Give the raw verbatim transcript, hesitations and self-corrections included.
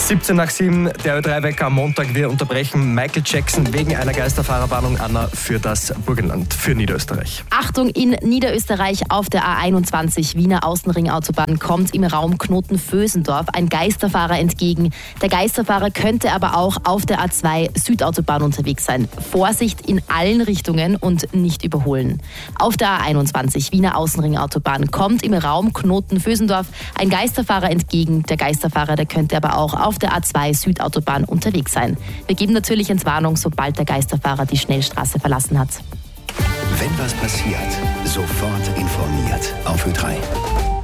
siebzehn nach sieben, der Ö drei Wecker am Montag. Wir unterbrechen Michael Jackson wegen einer Geisterfahrerwarnung, Anna, für das Burgenland, für Niederösterreich. Achtung, in Niederösterreich auf der A einundzwanzig Wiener Außenringautobahn kommt im Raum Knoten-Vösendorf ein Geisterfahrer entgegen. Der Geisterfahrer könnte aber auch auf der A zwei Südautobahn unterwegs sein. Vorsicht in allen Richtungen und nicht überholen. Auf der A einundzwanzig Wiener Außenringautobahn kommt im Raum Knoten-Vösendorf ein Geisterfahrer entgegen. Der Geisterfahrer, der könnte aber auch auf der A zwei Südautobahn unterwegs sein. Wir geben natürlich Entwarnung, sobald der Geisterfahrer die Schnellstraße verlassen hat. Wenn was passiert, sofort informiert auf Ö drei.